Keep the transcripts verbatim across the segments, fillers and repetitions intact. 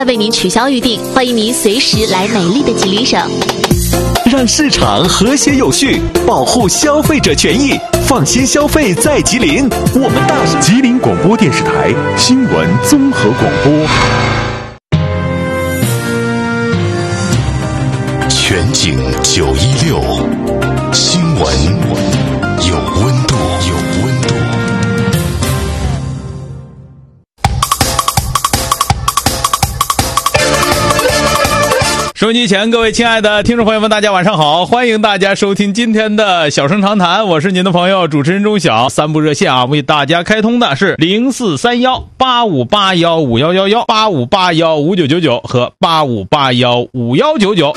为您取消预定，欢迎您随时来美丽的吉林省。 让市场和谐有序，保护消费者权益，放心消费在吉林。我们大声吉林广播电视台新闻综合广播。全景九一六，新闻有温度，有温度。 收音机前各位亲爱的听众朋友们，大家晚上好，欢迎大家收听今天的小声长谈，我是您的朋友主持人钟晓。三部热线啊，为大家开通的是零四三幺八五八幺五幺幺幺、八五八幺五九九九和八五八幺五幺九九。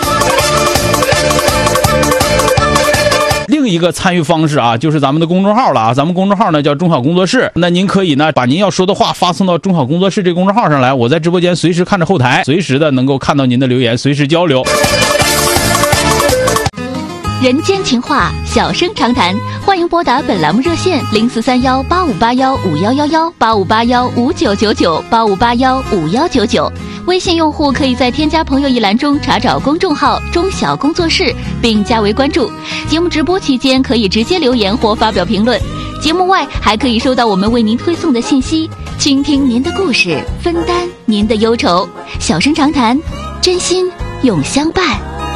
另一个参与方式啊，就是咱们的公众号了啊，咱们公众号呢叫中小工作室，那您可以呢把您要说的话发送到中小工作室这个公众号上来，我在直播间随时看着后台，随时的能够看到您的留言，随时交流。 人间情话，小声长谈，欢迎拨打本栏目热线零四三幺八五八幺五幺幺幺、八五八幺五九九九、八五八幺五幺九九。微信用户可以在添加朋友一栏中查找公众号中小工作室并加为关注。节目直播期间可以直接留言或发表评论，节目外还可以收到我们为您推送的信息，倾听您的故事，分担您的忧愁。小声长谈，真心永相伴。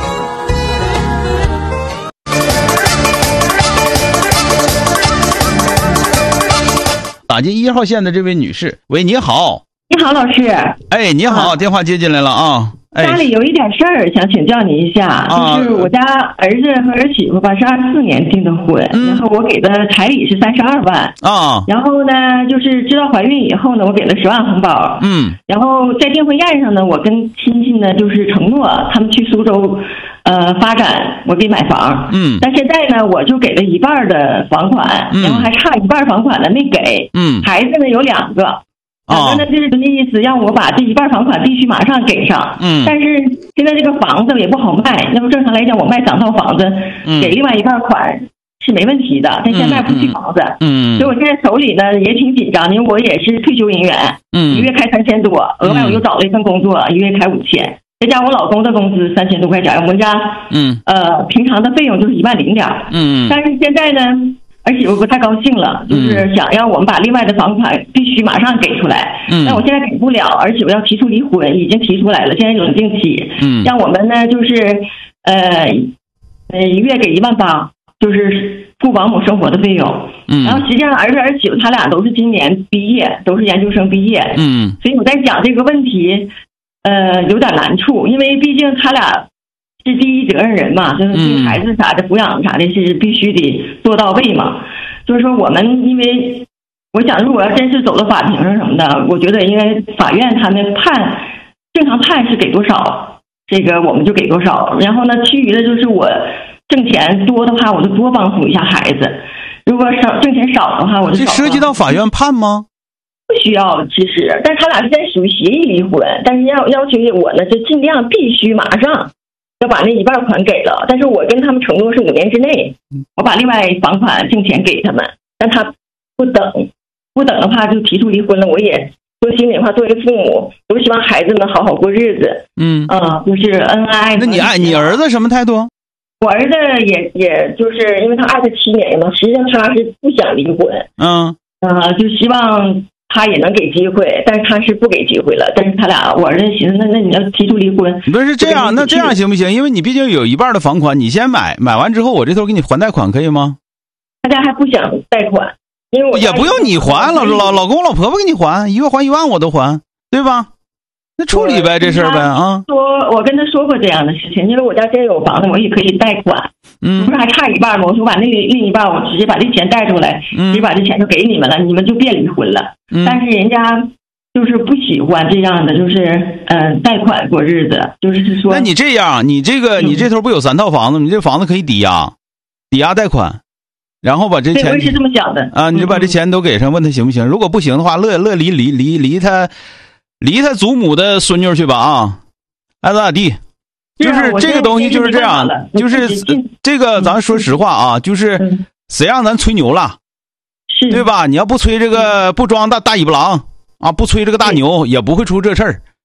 打进一号线的这位女士，喂，你好。 你好，老师。 哎，你好，啊、电话接进来了啊。哎， 家里有一点事儿想请教你一下，啊、就是我家儿子和儿媳妇吧是二四年订的婚，嗯、然后我给的彩礼是三十二万啊， 然后呢，就是知道怀孕以后呢，我给了十万红包， 嗯， 然后在订婚宴上呢，我跟亲戚呢就是承诺他们去苏州。呃，发展我给买房， 嗯， 但现在呢，我就给了一半的房款， 嗯、 然后还差一半房款的没给， 嗯， 孩子呢有两个，两个呢就是那意思，让我把这一半房款必须马上给上， 嗯， 但是现在这个房子也不好卖，要不正常来讲，我卖两套房子，嗯、给另外一半款是没问题的，但现在卖不起房子， 嗯， 所以我现在手里呢也挺紧张，因为我也是退休人员， 嗯， 一个月开三千多，额外我又找了一份工作，一个月开五千。再加我老公的工资三千多块钱，我们家嗯呃平常的费用就是一万零点， 嗯， 但是现在呢，儿媳妇不太高兴了，就是想让我们把另外的房款必须马上给出来，嗯，但我现在给不了，儿媳妇要提出离婚，已经提出来了，现在冷静期，嗯，让我们呢就是呃呃一月给一万八，就是付保姆生活的费用，嗯，然后实际上儿子儿媳妇他俩都是今年毕业，都是研究生毕业， 嗯， 所以我在讲这个问题。呃，有点难处，因为毕竟他俩是第一责任人嘛，就是对孩子啥的、抚养啥的，是必须得做到位嘛。就是说，我们因为我想，如果要真是走到法庭上什么的，我觉得应该法院他们判正常判是给多少，这个我们就给多少。然后呢，其余的就是我挣钱多的话，我就多帮扶一下孩子；如果少挣钱少的话，我就少。 这涉及到法院判吗？ 不需要，其实，但是他俩现在属于协议离婚，但是要要求我呢，就尽量必须马上要把那一半款给了，但是我跟他们承诺是五年之内，我把另外房款挣钱给他们，但他不等，不等的话就提出离婚了。我也说心里话，作为父母，都希望孩子们好好过日子，嗯啊、呃，就是恩爱。 那你爱你儿子什么态度？ 我儿子也也就是因为他爱他七年了嘛，实际上他是不想离婚，嗯呃，就希望。他也能给机会，但是他是不给机会了。但是他俩，我儿子寻思，那那你要提出离婚， 不是这样，那这样行不行？因为你毕竟有一半的房款，你先买，买完之后我这头给你还贷款，可以吗？ 大家还不想贷款，因为我也不用你还，老老老公老婆婆给你还，一月还一万我都还，对吧？那处理呗，这事儿呗啊。 说，我跟他说过这样的事情，因为我家真有房子，我也可以贷款。嗯，不是还差一半吗？我说把那另一半，我直接把这钱贷出来，直接把这钱就给你们了，你们就别离婚了。嗯，但是人家就是不喜欢这样的，就是嗯、呃，贷款过日子，就是说。 那你这样，你这个你这头不有三套房子，你这房子可以抵押，抵押贷款，然后把这钱。 对，我也是这么想的啊，你就把这钱都给上，问他行不行？如果不行的话，乐乐离离离离他。离他祖母的孙女去吧啊，爱咋咋地，就是这个东西就是这样，就是这个咱说实话啊，就是谁让咱吹牛了，对吧？你要不吹这个不装大大尾巴狼啊，不吹这个大牛，也不会出这事儿。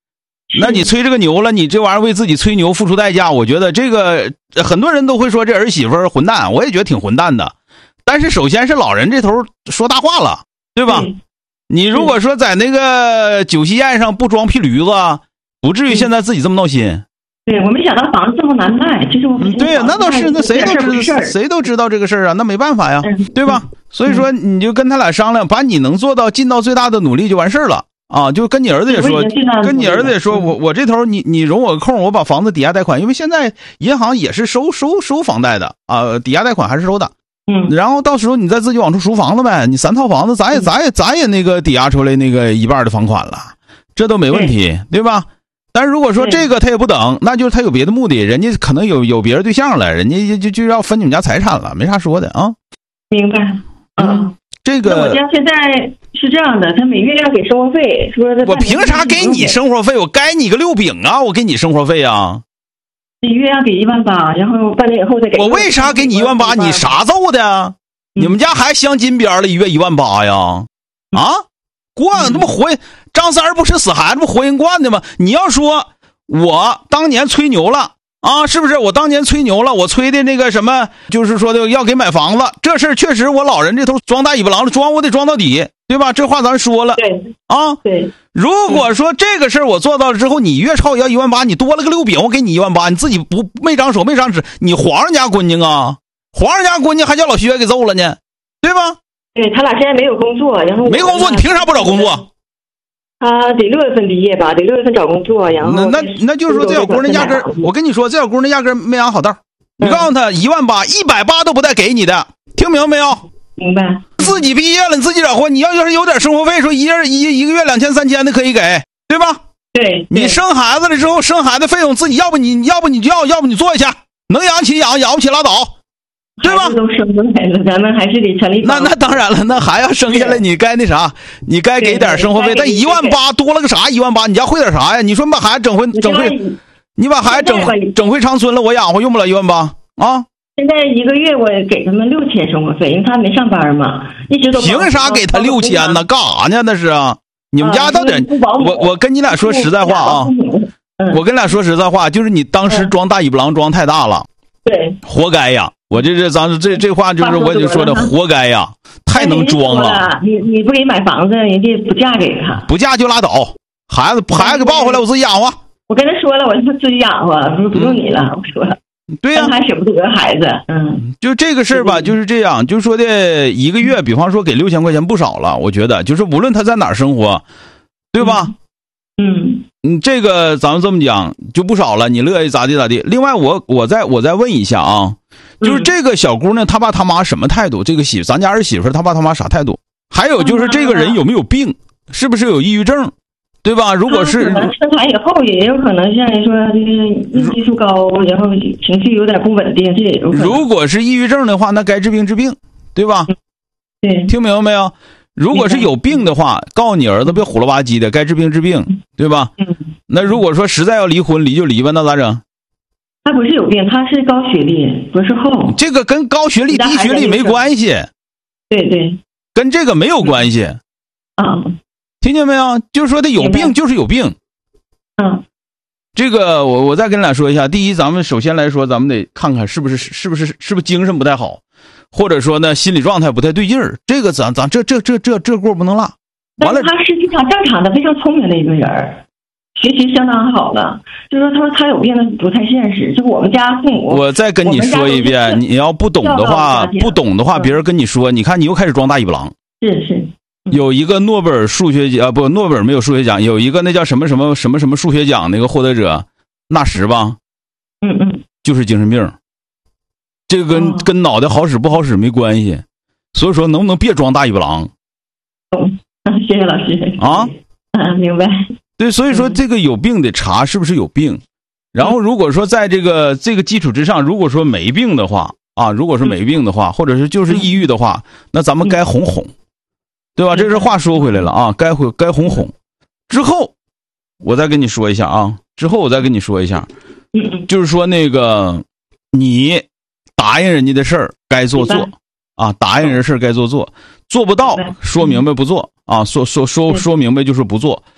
那你吹这个牛了，你这玩意儿为自己吹牛付出代价，我觉得这个很多人都会说这儿媳妇混蛋，我也觉得挺混蛋的。但是首先是老人这头说大话了，对吧？ 嗯、 你如果说在那个酒席宴上不装屁驴子，不至于现在自己这么闹心。 对，我没想到房子这么难卖，其实我、 嗯、对呀，那倒是，那谁都知道，谁都知道这个事儿啊，那没办法呀， 嗯、 对吧？所以说你就跟他俩商量，把你能做到尽到最大的努力就完事儿了啊！就跟你儿子也说，跟你儿子也说，我我这头你你容我个空，我把房子抵押贷款，因为现在银行也是收收收房贷的啊，抵押贷款还是收的。 嗯， 然后到时候你再自己往出赎房子呗，你三套房子，咱也咱也咱也那个抵押出来那个一半的房款了，这都没问题， 对, 对吧？但是如果说这个他也不等，那就是他有别的目的，人家可能有有别的对象了，人家就就要分你们家财产了，没啥说的啊。 明白。嗯， 这个我家现在是这样的，他每月要给生活费，说我凭啥给你生活费？我该你个六饼啊！我给你生活费啊！ 一月要给一万八，然后半年以后再给。 我为啥给你一万八？你啥揍的？嗯、你们家还镶金边了，一月一万八呀？啊，惯他妈活张三儿不吃死孩子不活人惯的吗？你要说我当年吹牛了啊，是不是？我当年吹牛了，我吹的那个什么，就是说的要给买房子，这事儿确实我老人这头装大尾巴狼了，装我得装到底，对吧？这话咱说了， 对啊， 对。 如果说这个事儿我做到了之后，你月超要一万八，你多了个六饼，我给你一万八，你自己不没长手没长指，你皇上家闺女啊，皇上家闺女还叫老薛给揍了呢，对吧？ 对他俩现在没有工作，然后没工作，你凭啥不找工作？ 他得六月份毕业吧，得六月份找工作，然后那那那就是说这小姑娘压根儿，我跟你说，这小姑娘压根儿没养好道。你告诉她一万八，一百八都不带给你的，听明白没有？ 明白。 自己毕业了，你自己找活，你要要是有点生活费，说一人一一个月两千三千的可以给，对吧？ 对。 你生孩子了之后，生孩子费用自己，要不你要不你就要，要不你做一下，能养起养，养不起拉倒。对吧？ 都生出来了，咱们还是得成立。 那那当然了，那还要生下来，你该那啥，你该给点生活费。但一万八多了个啥？一万八，你家会点啥呀？你说你把孩子整回整会，你把孩子整整回长春了，我养活用不了一万八啊？ 现在一个月我给他们六千生活费，因为他没上班嘛，一直都。 凭啥给他六千呢？干啥呢？那是啊，你们家到底？我我跟你俩说实在话啊，我跟你俩说实在话，就是你当时装大尾巴狼装太大了， 对， 活该呀。我这这咱这这话就是我就说的活该呀，太能装了。 你你不给买房子，人家不嫁给他， 不嫁就拉倒，孩子孩子给抱回来，我自己养活。 我跟他说了，我说自己养活，不不用你了。我说了， 对呀， 还舍不得孩子，嗯， 就这个事儿吧，就是这样，就说的一个月，比方说给六千块钱不少了，我觉得就是无论他在哪儿生活，对吧？ 嗯。 嗯，这个咱们这么讲就不少了，你乐意咋地咋地。另外我，我我再我再问一下啊，就是这个小姑娘她爸她妈什么态度？这个媳咱家儿媳妇她爸她妈啥态度？还有就是这个人有没有病？是不是有抑郁症？对吧？如果是生产以后也有可能像人说就是应激素高，然后情绪有点不稳定，这也有可能。 如果是抑郁症的话，那该治病治病，对吧？ 对， 听明白没有？如果是有病的话，告诉你儿子别虎了吧唧的，该治病治病，对吧？ 嗯。 那如果说实在要离婚，离就离吧，那咋整？ 他不是有病，他是高学历，博士后。 这个跟高学历低学历没关系。 对对。 跟这个没有关系。 啊。 听见没有？就是说的有病就是有病。 嗯。 这个我我再跟你俩说一下，第一，咱们首先来说，咱们得看看是不是是不是是不是精神不太好。或者说呢，心理状态不太对劲儿，这个咱咱这这这这这锅不能落。完了， 他是非常正常的、非常聪明的一个人，学习相当好的。就是说，他说他有病的不太现实。就我们家父母， 我再跟你说一遍，你要不懂的话，不懂的话，别人跟你说，你看你又开始装大尾巴狼。 是是。 有一个诺贝尔数学奖，不，诺贝尔没有数学奖，有一个那叫什么什么什么什么数学奖那个获得者，纳什吧？ 嗯嗯， 就是精神病。这个跟、哦、跟脑袋好使不好使没关系，所以说能不能别装大尾巴狼？ 懂，谢谢老师啊， 啊，明白。 对，所以说这个有病得查是不是有病，然后如果说在这个这个基础之上，如果说没病的话啊，如果说没病的话，或者是就是抑郁的话，那咱们该哄哄，对吧？这是话说回来了啊，该回该哄哄。之后我再跟你说一下啊，之后我再跟你说一下，就是说那个你。答应人家的事儿该做做啊，答应人事儿该做做，做不到说明白不做啊，说说说说明白就是不做。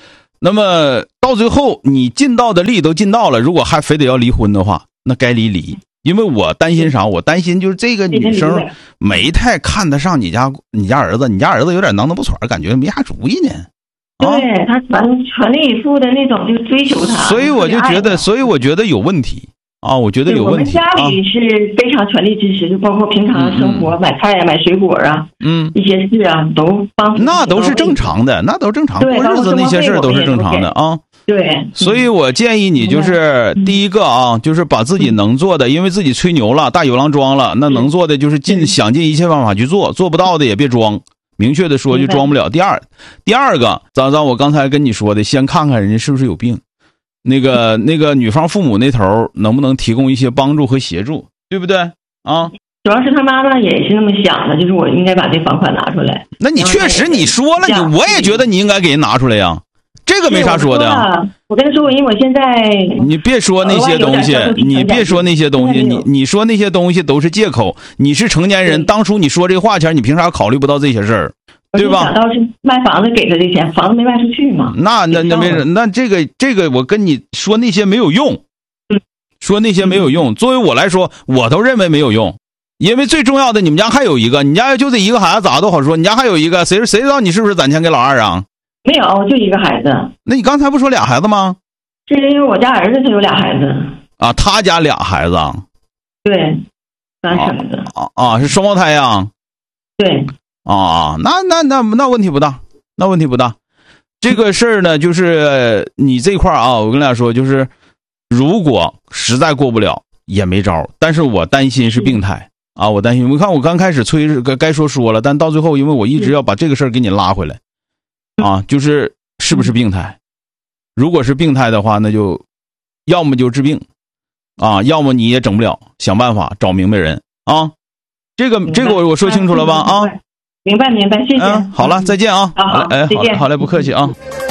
那么到最后你尽到的力都尽到了，如果还非得要离婚的话，那该离离。因为我担心啥？我担心就是这个女生没太看得上你家你家儿子，你家儿子有点囊囊不喘，感觉没啥主意呢。 啊、对他全全力以赴的那种就追求他， 所以我就觉得，所以我觉得有问题啊，我觉得有问题。 我们家里是非常全力支持，就包括平常生活、嗯、买菜啊、买水果啊，嗯，一些事啊都帮。 那都是正常的，那都正常，过日子那些事都是正常的啊。 对， 所以我建议你就是第一个啊，就是把自己能做的，因为自己吹牛了，大有郎装了，那能做的就是尽想尽一切办法去做，做不到的也别装，明确的说就装不了。第二，第二个，张张，我刚才跟你说的，先看看人家是不是有病，那个那个女方父母那头能不能提供一些帮助和协助，对不对啊？ 主要是他妈妈也是那么想的，就是我应该把这房款拿出来。 那你确实你说了，你我也觉得你应该给人拿出来呀。这个没啥说的。 我, 我跟他说，因为我现在你别说那些东西，你别说那些东西，你你说那些东西都是借口。你是成年人，当初你说这话前，你凭啥考虑不到这些事儿，对吧？ 想到是卖房子给他这钱，房子没卖出去嘛。 那那那没人，那这个这个我跟你说那些没有用，说那些没有用。作为我来说，我都认为没有用，因为最重要的，你们家还有一个，你家就这一个孩子咋都好说，你家还有一个，谁谁知道你是不是攒钱给老二啊？ 没有，就一个孩子。 那你刚才不说俩孩子吗？ 是因为我家儿子他有俩孩子啊，他家俩孩子。 对，咱生的啊啊，是双胞胎呀。 对啊，那那那那问题不大，那问题不大。这个事儿呢，就是你这块啊，我跟大家说，就是如果实在过不了也没招，但是我担心是病态啊，我担心。我看我刚开始催该说说了，但到最后，因为我一直要把这个事儿给你拉回来。啊，就是是不是病态？如果是病态的话，那就要么就治病，啊，要么你也整不了，想办法找明白人啊。这个这个我我说清楚了吧？啊， 明白明白，谢谢。 嗯，好了，再见啊。 好， 哎， 再见。 好嘞，不客气啊。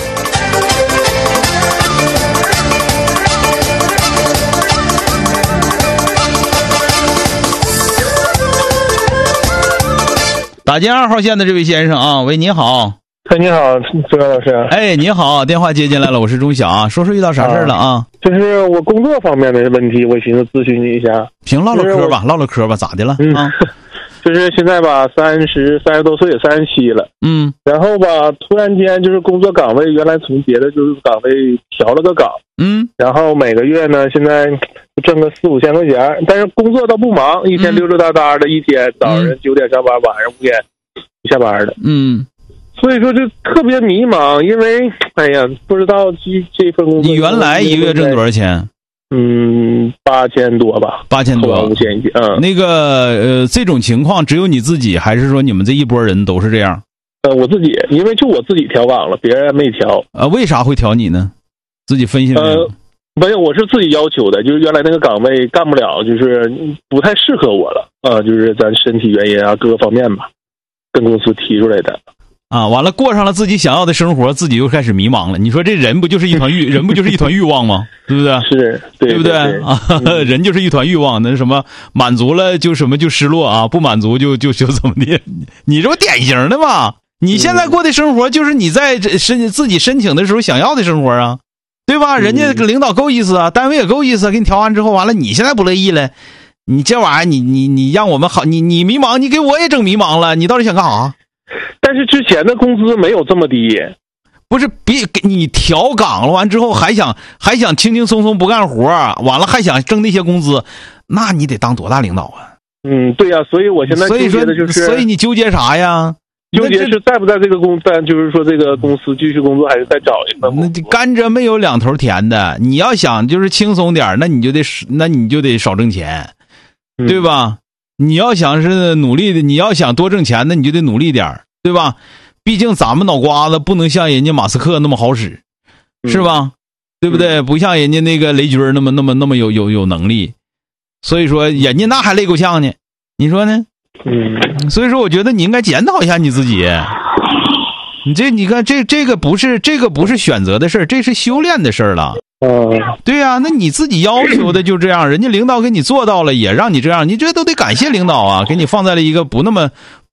打进二号线的这位先生啊，喂，你好。 哎，你好，周阳老师。 哎，你好，电话接进来了，我是钟晓啊，说说遇到啥事儿了啊？ 啊就是我工作方面的问题，我寻思咨询你一下。 行，唠唠嗑吧，唠唠嗑吧，咋的了？ 嗯， 啊、 就是现在吧，三十三十多岁，三十七了。 嗯， 然后吧，突然间就是工作岗位原来从别的就是岗位调了个岗。 嗯， 然后每个月呢，现在挣个四五千块钱，但是工作倒不忙，一天溜溜达达的，一天早上九点上班，晚上五点下班的。 嗯。 所以说就特别迷茫，因为哎呀，不知道这这份工作。 你原来一个月挣多少钱？ 嗯，八千多吧。 八千多， 五千一。嗯， 那个呃，这种情况只有你自己，还是说你们这一波人都是这样？ 呃，我自己，因为就我自己调岗了，别人没调。 啊，为啥会调你呢？自己分析分析。 呃，没有，我是自己要求的，就是原来那个岗位干不了，就是不太适合我了啊、呃，就是咱身体原因啊，各个方面吧，跟公司提出来的。 啊，完了，过上了自己想要的生活，自己又开始迷茫了。你说这人不就是一团欲，人不就是一团欲望吗？对不对？ 是，对， 对不对？ 对对啊、嗯，人就是一团欲望，那什么满足了就什么就失落啊，不满足就就就怎么的？你这不典型的吗？你现在过的生活就是你在申自己申请的时候想要的生活啊，对吧？人家领导够意思啊，单位也够意思啊，给你调完之后，完了你现在不乐意了，你这玩意儿你你你让我们好，你你迷茫，你给我也整迷茫了，你到底想干啥？ 但是之前的工资没有这么低， 不是别给你调岗了，完之后还想还想轻轻松松不干活，完了还想挣那些工资，那你得当多大领导啊？ 嗯，对呀、啊，所以我现在纠结的就是， 所以你纠结啥呀？ 纠结是在不在这个公，但就是说这个公司继续工作，还是再找一份工作？ 那甘蔗没有两头甜的，你要想就是轻松点，那你就得那你就得少挣钱， 嗯、 对吧？你要想是努力的，你要想多挣钱，那你就得努力点，对吧？毕竟咱们脑瓜子不能像人家马斯克那么好使，是吧？嗯、对不对？不像人家那个雷军那么那么那么有有有能力，所以说人家那还累够呛呢，你说呢？ 嗯， 所以说我觉得你应该检讨一下你自己。你这你看这这个不是这个不是选择的事儿，这是修炼的事儿了。 嗯， 对呀、啊，那你自己要求的就这样，人家领导给你做到了，也让你这样，你这都得感谢领导啊，给你放在了一个不那么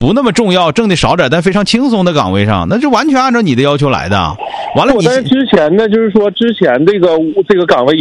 不那么重要、挣的少点但非常轻松的岗位上，那就完全按照你的要求来的。完了你， 但是之前呢，就是说之前这个这个岗位